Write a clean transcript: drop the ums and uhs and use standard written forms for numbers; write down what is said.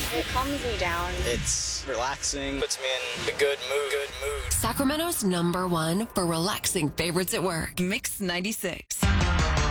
It calms me down. It's relaxing. Puts me in a good mood. Sacramento's #1 for relaxing favorites at work. Mix 96.